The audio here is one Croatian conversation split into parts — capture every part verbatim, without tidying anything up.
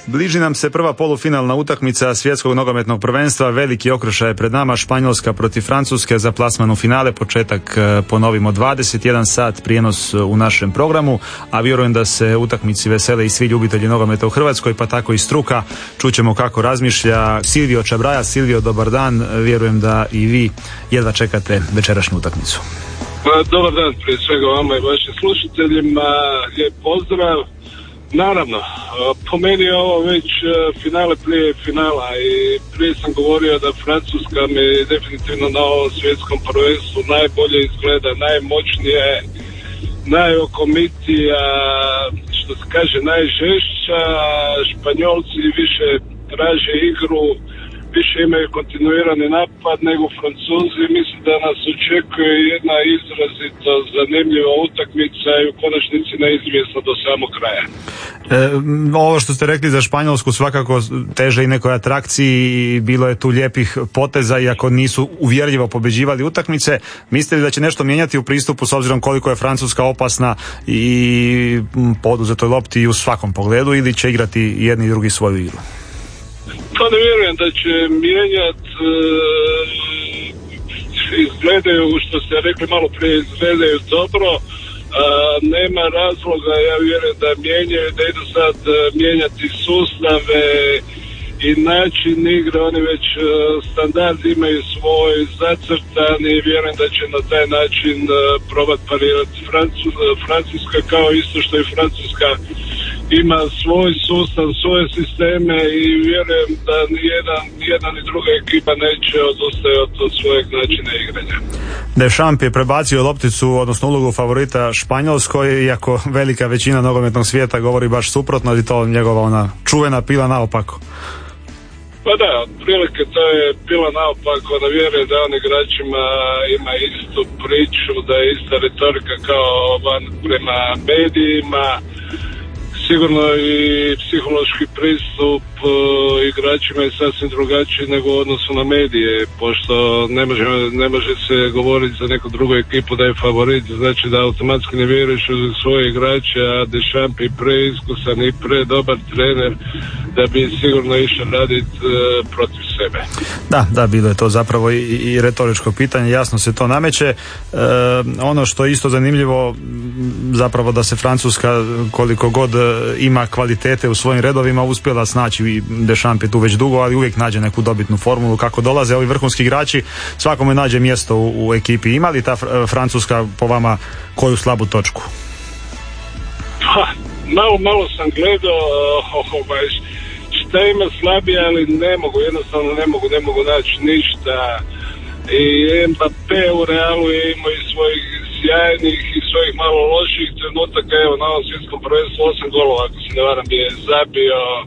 Bliži nam se prva polufinalna utakmica svjetskog nogometnog prvenstva, veliki okršaj je pred nama, Španjolska protiv Francuske za plasman u finale, početak ponovimo dvadeset jedan sat, prijenos u našem programu, a vjerujem da se utakmici vesele i svi ljubitelji nogometa u Hrvatskoj, pa tako i struka. Čućemo kako razmišlja Silvio Čabraja. Silvio, dobar dan, vjerujem da i vi jedva čekate večerašnju utakmicu. Dobar dan prije svega vama i vašim slušateljima, lijep pozdrav. Naravno, po meni je ovo već finale prije finala i prije sam govorio da Francuska mi definitivno na ovom svjetskom prvenstvu najbolje izgleda, najmoćnije, najokomitija, što se kaže najžešća. Španjolci više traže igru, više imaju kontinuirani napad nego Francuzi. Mislim da nas očekuje jedna izrazito zanimljiva utakmica i u konačnici neizvjesna do samog kraja. E, ovo što ste rekli za Španjolsku svakako teže i nekoj atrakciji, bilo je tu lijepih poteza iako nisu uvjerljivo pobeđivali utakmice. Mislite li da će nešto mijenjati u pristupu s obzirom koliko je Francuska opasna i poduzetoj lopti u svakom pogledu, ili će igrati jedni i drugi svoju igru? To ne vjerujem da će mijenjati, e, izgledaju, što ste rekli malo prije, izgledaju dobro, e, nema razloga, ja vjerujem da mijenjaju, da idu sad mijenjati sustave i način igre, oni već e, standard imaju svoj zacrtani i vjerujem da će na taj način e, probati parirati Francu, Francuska, kao isto što i Francuska ima svoj sustav, svoje sisteme i vjerujem da nijedan, nijedan ni druga ekipa neće odustajati od svojeg načina igranja. Deschamps je prebacio lopticu, odnosno ulogu favorita Španjolskoj, iako velika većina nogometnog svijeta govori baš suprotno, i to njegova ona čuvena pila naopako. Pa da, otprilike to je pila naopako, da vjeruje da on igračima ima istu priču, da je ista retorika kao van prema medijima. Sigurno i psihološki pristup e, igračima je sasvim drugačiji nego u odnosu na medije, pošto ne može, ne može se govoriti za neku drugu ekipu da je favorit, znači da automatski ne vjeruješ u svoje igrače, a Deschamps je preiskusan i predobar trener da bi sigurno išao raditi e, protiv sebe. Da, da, bilo je to zapravo i, i retoričko pitanje, jasno se to nameće. E, ono što je isto zanimljivo, zapravo da se Francuska koliko god ima kvalitete u svojim redovima uspjela snaći, i Deschamps je tu već dugo, ali uvijek nađe neku dobitnu formulu kako dolaze ovi vrhunski igrači, svakome nađe mjesto u, u ekipi. Ima li ta Francuska po vama koju slabu točku? Pa, malo, malo sam gledao ovaj, šta ima slabije, ali ne mogu, jednostavno ne mogu, ne mogu naći ništa. I Mbappé u Realu je imao i svojih sjajnih i svojih malo loših trenutaka. Evo, na ovom svjetskom prvenstvu osam golova, ako se ne varam, je zabio. E,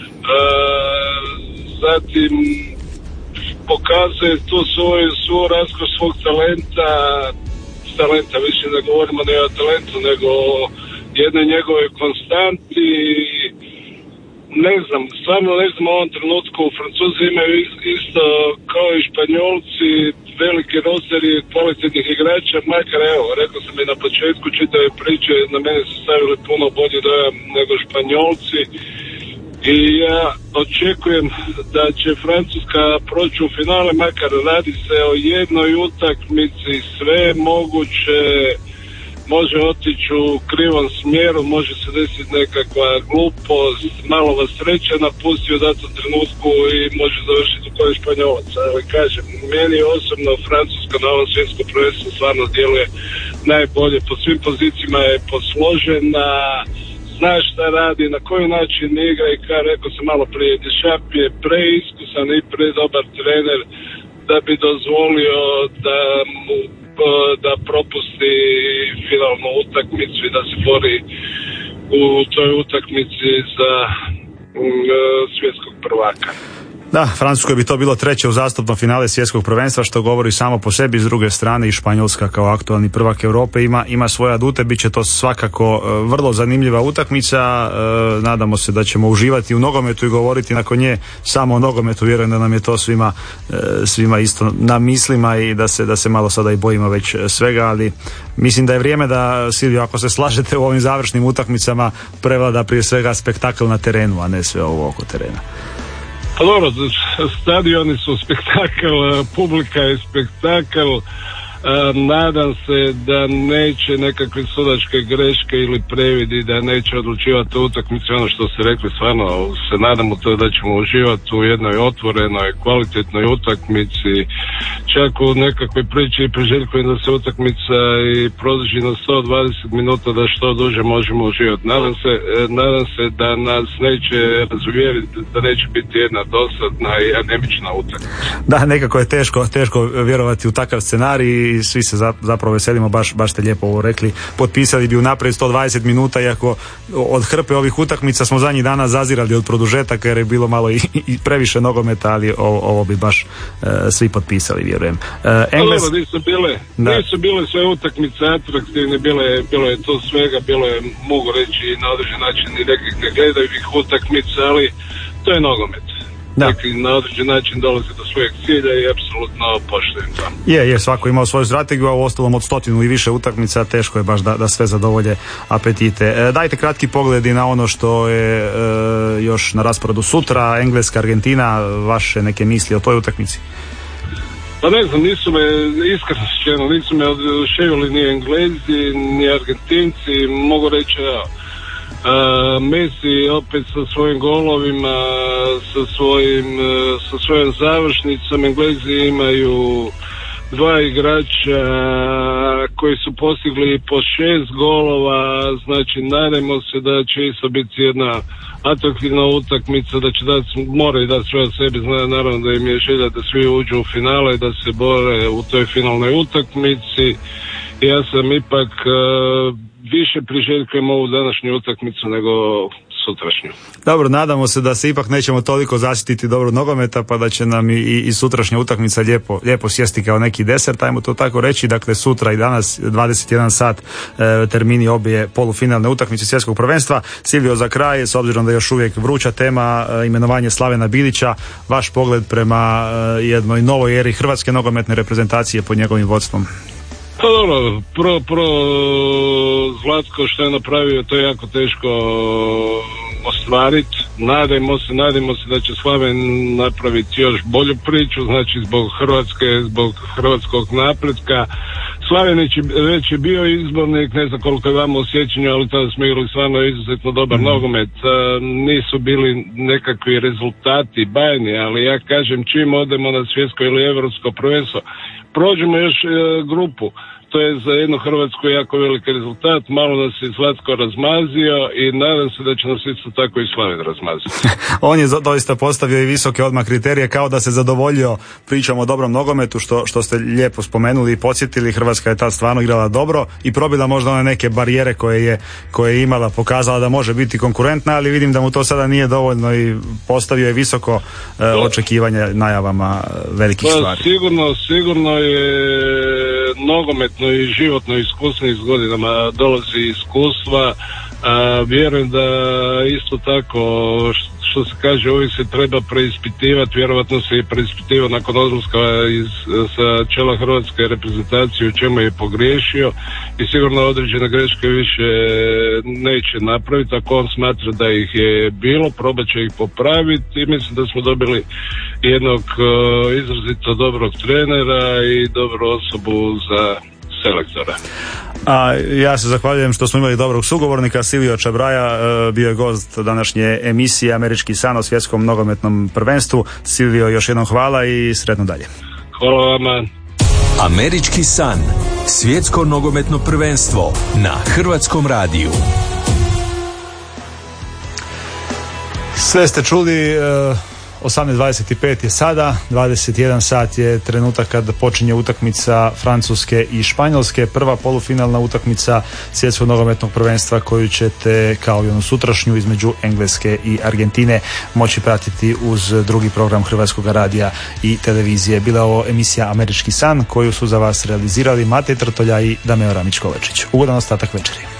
zatim pokazuje tu svoju svu raskoš svog talenta, talenta više ne govorimo ne o talentu, nego o jednoj njegove konstanti. Ne znam, stvarno ne znam u ovom trenutku. Francuzi imaju isto kao i Španjolci veliki roster i kvalitetnih igrača, makar evo, rekao sam i na početku čitave priče, na mene su stavili puno bolji dojam nego Španjolci i ja očekujem da će Francuska proći u finale, makar radi se o jednoj utakmici, sve moguće, može otići u krivom smjeru, može se desiti nekakva glupost, malo vas sreća napusti u datom trenutku i može završiti u koju Španjolaca. Ali kažem, meni osobno Francuska na ovom svjetskom prvenstvu stvarno djeluje najbolje, po svim pozicijama je posložena, zna šta radi, na koji način igra i kao rekao sam malo prije, Deschamps je preiskusan i predobar trener da bi dozvolio da mu da propusti finalnu utakmicu i da se bori u toj utakmici za uh, svjetskog prvaka. Da, Francuskoj bi to bilo treće uzastopno finale svjetskog prvenstva, što govori samo po sebi. S druge strane i Španjolska kao aktualni prvak Europe ima, ima svoje adute. Biće to svakako uh, vrlo zanimljiva utakmica. Uh, nadamo se da ćemo uživati u nogometu i govoriti nakon nje samo o nogometu. Vjerujem da nam je to svima, uh, svima isto na mislima i da se, da se malo sada i bojimo već svega, ali mislim da je vrijeme da, Silvio, ako se slažete, u ovim završnim utakmicama prevlada prije svega spektakl na terenu, a ne sve ovo oko terena. Pa dobro, stadioni su spektakl, publika je spektakl. Nadam se da neće nekakve sudačke greške ili previdi, da neće odlučivati utakmice. Ono što ste rekli, stvarno se nadamo to da ćemo uživati u jednoj otvorenoj, kvalitetnoj utakmici. Čak u nekakvoj priči i priželjkujem da se utakmica i produži na sto dvadeset minuta, da što duže možemo uživati. Nadam se, nadam se da nas neće razuvjeriti, da neće biti jedna dosadna i anemična utakmica. Da, nekako je teško, teško vjerovati u takav scenarij i svi se zapravo veselimo, baš, baš ste lijepo ovo rekli. Potpisali bi unaprijed sto dvadeset minuta, iako od hrpe ovih utakmica smo zadnjih dana zazirali od produžetaka jer je bilo malo i, i previše nogometa, ali ovo, ovo bi baš uh, svi potpisali, vjerujem. Uh, Engles... Dobro, nisu bile, nisu bile sve utakmice atraktivne, bile, bilo je to svega, bilo je, mogu reći, na određen način i nekih ne gledaju ih utakmice, ali to je nogomet. Da. Neki na određen način dolaze do svojeg cilja i apsolutno poštujem to. Je, je, svako imao svoju strategiju, a u ostalom od stotinu i više utakmica teško je baš da, da sve zadovolje apetite. E, dajte kratki pogled i na ono što je e, još na rasporedu sutra, Engleska, Argentina, vaše neke misli o toj utakmici? Pa ne znam, nisu me, iskreno rečeno, nisu me oduševili ni Englezi, ni Argentinci, mogu reći, ja. Uh, Messi opet sa svojim golovima, sa svojim uh, sa svojom završnicom. Englezi imaju dva igrača koji su postigli po šest golova, znači nadajmo se da će isto biti jedna atraktivna utakmica, da će dati, moraju dati sve od sebe, zna, naravno da im je želja da svi uđu u finale, da se bore u toj finalnoj utakmici. Ja sam ipak uh, više priželjkujem ovu današnju utakmicu nego sutrašnju. Dobro, nadamo se da se ipak nećemo toliko zasjetiti dobro nogometa, pa da će nam i, i sutrašnja utakmica lijepo, lijepo sjesti kao neki desert, ajmo to tako reći. Dakle, sutra i danas dvadeset jedan sat e, termini obje polufinalne utakmice svjetskog prvenstva. Silvio, za kraj, s obzirom da je još uvijek vruća tema e, imenovanje Slavena Bilića, vaš pogled prema e, jednoj novoj eri hrvatske nogometne reprezentacije pod njegovim vodstvom? Pa dobro, prvo, prvo Zlatko što je napravio, to je jako teško ostvariti. Nadajmo se, nadajmo se da će Slaven napraviti još bolju priču, znači zbog Hrvatske, zbog hrvatskog napretka. Slavenić već je bio izbornik, ne znam koliko je vama u sjećanju, ali tada smo igrali stvarno izuzetno dobar mm. nogomet. Nisu bili nekakvi rezultati bajni, ali ja kažem, čim odemo na svjetsko ili evropsko prvenstvo, prođemo još e, grupu. To je za jednu Hrvatsku jako veliki rezultat, malo nas je Zlatko razmazio i nadam se da će nas isto tako i Slaven razmaziti. On je doista postavio i visoke odmah kriterije, kao da se zadovoljio pričom o dobrom nogometu, što, što ste lijepo spomenuli i podsjetili. Hrvatska je tad stvarno igrala dobro i probila možda one neke barijere koje je, koje je imala, pokazala da može biti konkurentna, ali vidim da mu to sada nije dovoljno i postavio je visoko e, očekivanja najavama velikih pa, stvari. Sigurno, sigurno je nogometno i životno iskustvo iz godinama dolazi iskustva. A, vjerujem da isto tako što se kaže, uvijek se treba preispitivati, vjerovatno se i preispitiva nakon odlaska iz, sa čela hrvatske reprezentacije u čemu je pogriješio i sigurno određene greške više neće napraviti. Ako on smatra da ih je bilo, probat će ih popraviti i mislim da smo dobili jednog uh, izrazito dobrog trenera i dobru osobu za selektora. A ja se zahvaljujem što smo imali dobrog sugovornika. Silvio Čabraja bio je gost današnje emisije Američki san o svjetskom nogometnom prvenstvu. Silvio, još jednom hvala i sretno dalje. Hvala vama. Američki san, svjetsko nogometno prvenstvo na Hrvatskom radiju. Sve ste čuli, osamnaest dvadeset pet je sada, dvadeset jedan sat je trenutak kad počinje utakmica Francuske i Španjolske, prva polufinalna utakmica svjetskog nogometnog prvenstva koju ćete, kao i onu sutrašnju između Engleske i Argentine, moći pratiti uz drugi program Hrvatskog radija i televizije. Bila je ovo emisija Američki san koju su za vas realizirali Matej Trtolja i Dameo Ramić-Kovačić. Ugodan ostatak večeri.